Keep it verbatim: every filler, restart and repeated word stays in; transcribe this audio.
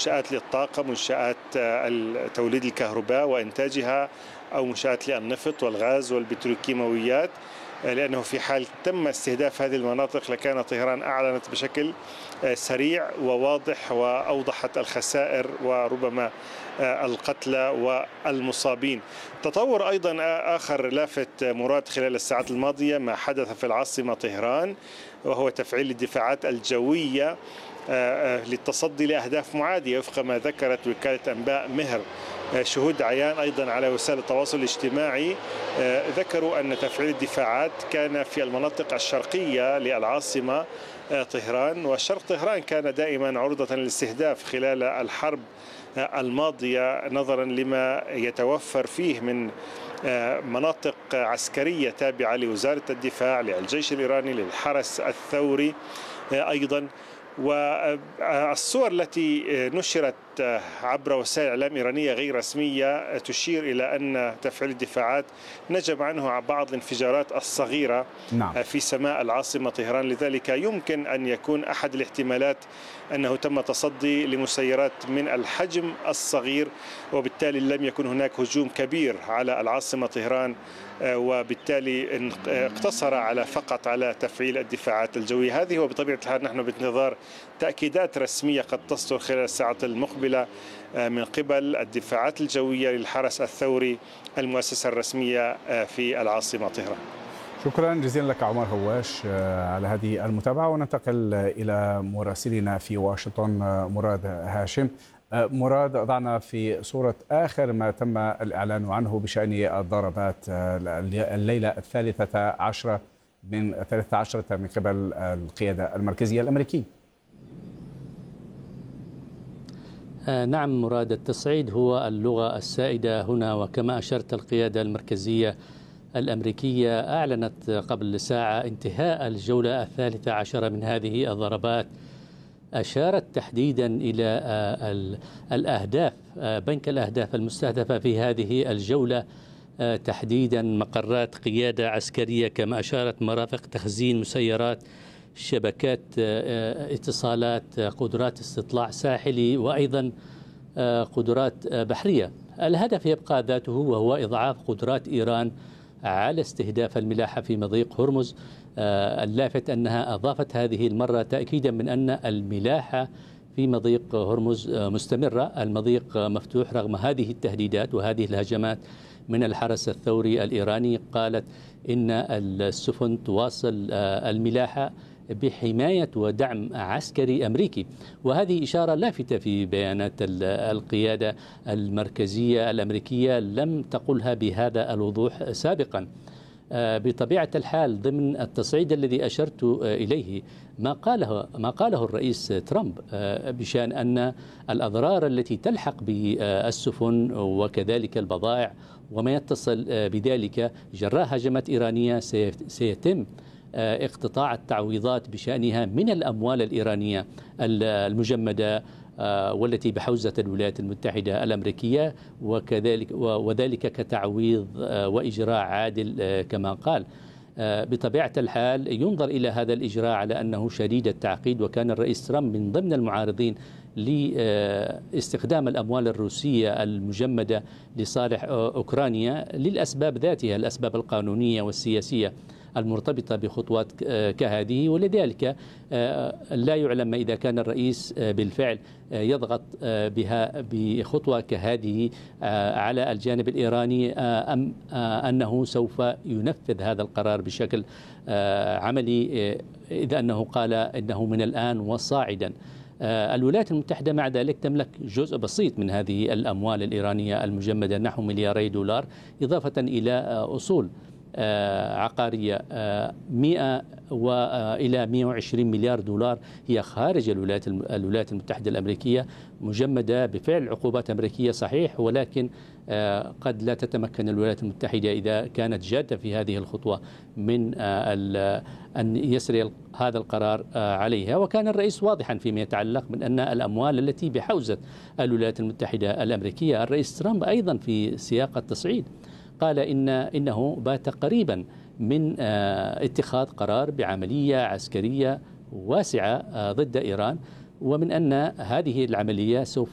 منشآت للطاقة، منشآت توليد الكهرباء وإنتاجها، أو منشآت للنفط والغاز والبتروكيماويات، لأنه في حال تم استهداف هذه المناطق لكان طهران أعلنت بشكل سريع وواضح وأوضحت الخسائر وربما القتلى والمصابين. تطور أيضا آخر لافت مراد خلال الساعات الماضية ما حدث في العاصمة طهران، وهو تفعيل الدفاعات الجوية للتصدي لأهداف معادية وفق ما ذكرت وكالة أنباء مهر. شهود عيان أيضا على وسائل التواصل الاجتماعي ذكروا أن تفعيل الدفاعات كان في المناطق الشرقية للعاصمة طهران، والشرق طهران كان دائما عرضة للاستهداف خلال الحرب الماضية نظرا لما يتوفر فيه من مناطق عسكرية تابعة لوزارة الدفاع، للجيش الإيراني، للحرس الثوري أيضا. والصور التي نشرت عبر وسائل إعلام إيرانية غير رسمية تشير إلى أن تفعيل الدفاعات نجم عنه بعض الانفجارات الصغيرة نعم. في سماء العاصمة طهران، لذلك يمكن أن يكون أحد الاحتمالات أنه تم تصدي لمسيرات من الحجم الصغير، وبالتالي لم يكن هناك هجوم كبير على العاصمة طهران، وبالتالي اقتصر على فقط على تفعيل الدفاعات الجوية هذه. وبطبيعة الحال نحن بانتظار تأكيدات رسمية قد تصدر خلال الساعات المقبلة من قبل الدفاعات الجوية للحرس الثوري المؤسسة الرسمية في العاصمة طهران. شكرا جزيلا لك عمر هواش على هذه المتابعة، وننتقل إلى مراسلنا في واشنطن مراد هاشم. مراد، ضعنا في صورة آخر ما تم الإعلان عنه بشأن الضربات الليلة الثالثة عشرة من الثالثة عشرة من قبل القيادة المركزية الأمريكية. نعم مراد، التصعيد هو اللغة السائدة هنا، وكما أشرت القيادة المركزية الأمريكية أعلنت قبل ساعة انتهاء الجولة الثالثة عشرة من هذه الضربات. أشارت تحديدا إلى الأهداف، بنك الأهداف المستهدفة في هذه الجولة، تحديدا مقرات قيادة عسكرية، كما أشارت مرافق تخزين مسيرات، شبكات اتصالات، قدرات استطلاع ساحلي، وأيضا قدرات بحرية. الهدف يبقى ذاته، وهو إضعاف قدرات إيران على استهداف الملاحة في مضيق هرمز. اللافت أنها أضافت هذه المرة تأكيدا من أن الملاحة في مضيق هرمز مستمرة، المضيق مفتوح رغم هذه التهديدات وهذه الهجمات من الحرس الثوري الإيراني. قالت إن السفن تواصل الملاحة بحماية ودعم عسكري أمريكي، وهذه إشارة لافتة في بيانات القيادة المركزية الأمريكية لم تقلها بهذا الوضوح سابقا. بطبيعة الحال ضمن التصعيد الذي أشرت إليه ما قاله ما قاله الرئيس ترامب بشأن أن الأضرار التي تلحق بالسفن وكذلك البضائع وما يتصل بذلك جراء هجمات إيرانية سيتم اقتطاع التعويضات بشأنها من الأموال الإيرانية المجمدة والتي بحوزة الولايات المتحدة الأمريكية، وكذلك وذلك كتعويض وإجراء عادل كما قال. بطبيعة الحال ينظر إلى هذا الإجراء على أنه شديد التعقيد، وكان الرئيس ترامب من ضمن المعارضين لاستخدام الأموال الروسية المجمدة لصالح أوكرانيا للأسباب ذاتها، الأسباب القانونية والسياسية المرتبطة بخطوات كهذه. ولذلك لا يعلم ما إذا كان الرئيس بالفعل يضغط بها بخطوة كهذه على الجانب الإيراني أم أنه سوف ينفذ هذا القرار بشكل عملي، إذا أنه قال إنه من الآن وصاعدا. الولايات المتحدة مع ذلك تملك جزء بسيط من هذه الأموال الإيرانية المجمدة نحو ملياري دولار، إضافة إلى أصول عقارية مئة وإلى مئة وعشرين مليار دولار هي خارج الولايات الولايات المتحدة الأمريكية، مجمدة بفعل عقوبات أمريكية صحيح، ولكن قد لا تتمكن الولايات المتحدة إذا كانت جادة في هذه الخطوة من أن يسري هذا القرار عليها. وكان الرئيس واضحا فيما يتعلق من أن الأموال التي بحوزة الولايات المتحدة الأمريكية، الرئيس ترامب أيضا في سياق التصعيد قال إن إنه بات قريبا من اتخاذ قرار بعملية عسكرية واسعة ضد إيران، ومن أن هذه العملية سوف